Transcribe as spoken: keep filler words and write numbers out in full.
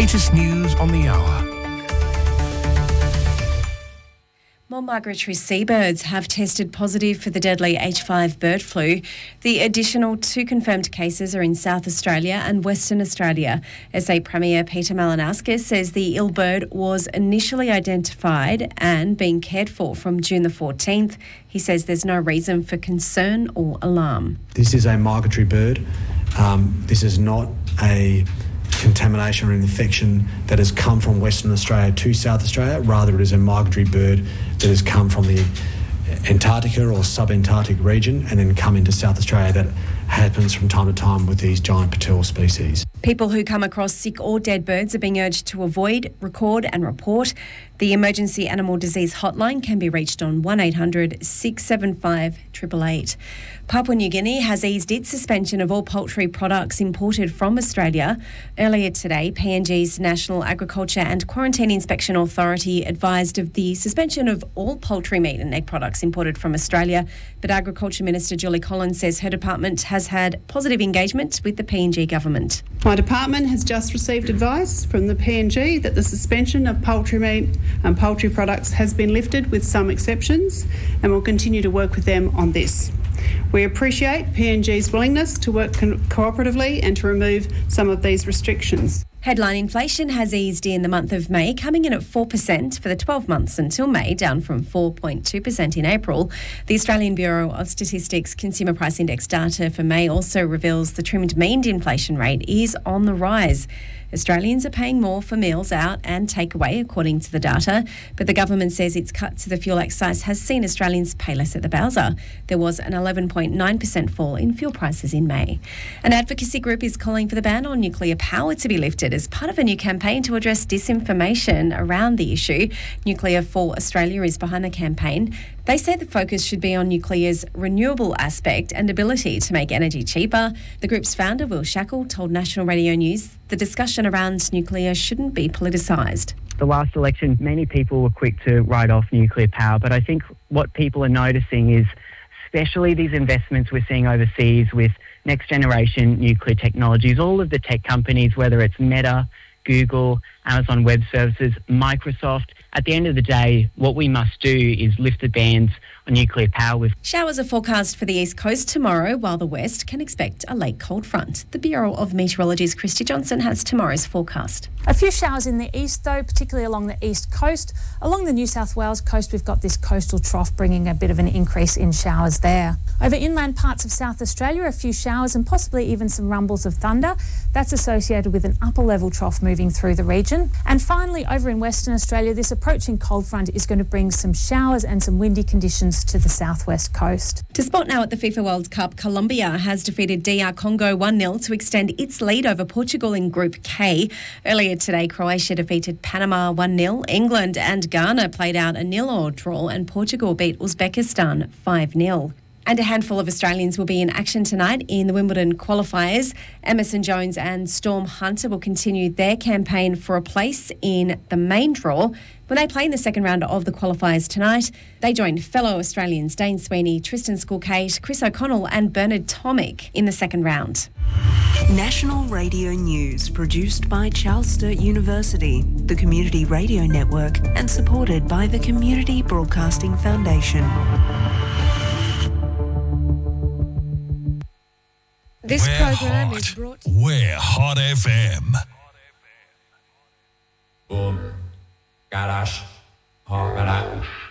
latest news on the hour. More migratory seabirds have tested positive for the deadly H five bird flu. The additional two confirmed cases are in South Australia and Western Australia. S A Premier Peter Malinauskas says the ill bird was initially identified and being cared for from June the fourteenth. He says there's no reason for concern or alarm. This is a migratory bird. Um, this is not a contamination or infection that has come from Western Australia to South Australia. Rather, it is a migratory bird that has come from the Antarctica or sub-Antarctic region and then come into South Australia. That happens from time to time with these giant petrel species. People who come across sick or dead birds are being urged to avoid, record and report. The Emergency Animal Disease Hotline can be reached on one eight hundred six seven five eight eight eight. Papua New Guinea has eased its suspension of all poultry products imported from Australia. Earlier today, P N G's National Agriculture and Quarantine Inspection Authority advised of the suspension of all poultry meat and egg products imported from Australia. But Agriculture Minister Julie Collins says her department has had positive engagement with the P N G government. My department has just received advice from the P N G that the suspension of poultry meat and poultry products has been lifted with some exceptions, and will continue to work with them on this. We appreciate P N G's willingness to work co- cooperatively and to remove some of these restrictions. Headline inflation has eased in the month of May, coming in at four percent for the twelve months until May, down from four point two percent in April. The Australian Bureau of Statistics Consumer Price Index data for May also reveals the trimmed mean inflation rate is on the rise. Australians are paying more for meals out and takeaway, according to the data, but the government says its cut to the fuel excise has seen Australians pay less at the bowser. There was an eleven point nine percent fall in fuel prices in May. An advocacy group is calling for the ban on nuclear power to be lifted as part of a new campaign to address disinformation around the issue. Nuclear for Australia is behind the campaign. They say the focus should be on nuclear's renewable aspect and ability to make energy cheaper. The group's founder, Will Shackle, told National Radio News the discussion around nuclear shouldn't be politicised. The last election, many people were quick to write off nuclear power, but I think what people are noticing is especially these investments we're seeing overseas with next generation nuclear technologies, all of the tech companies, whether it's Meta, Google, Amazon Web Services, Microsoft. At the end of the day, what we must do is lift the bans on nuclear power. With Showers are forecast for the east coast tomorrow, while the west can expect a late cold front. The Bureau of Meteorology's Christy Johnson has tomorrow's forecast. A few showers in the east, though, particularly along the east coast. Along the New South Wales coast, we've got this coastal trough bringing a bit of an increase in showers there. Over inland parts of South Australia, a few showers and possibly even some rumbles of thunder. That's associated with an upper level trough moving through the region. And finally, over in Western Australia, this approaching cold front is going to bring some showers and some windy conditions to the southwest coast. To spot now at the FIFA World Cup, Colombia has defeated D R Congo one nil to extend its lead over Portugal in Group K. Earlier today, Croatia defeated Panama one nil. England and Ghana played out a nil-all draw, and Portugal beat Uzbekistan five nil. And a handful of Australians will be in action tonight in the Wimbledon qualifiers. Emerson Jones and Storm Hunter will continue their campaign for a place in the main draw. When they play in the second round of the qualifiers tonight, they join fellow Australians Dane Sweeney, Tristan Skulkate, Chris O'Connell and Bernard Tomic in the second round. National Radio News, produced by Charles Sturt University, the Community Radio Network, and supported by the Community Broadcasting Foundation. This We're program hot. is brought... We're Hot F M. Boom. Garage. Hot.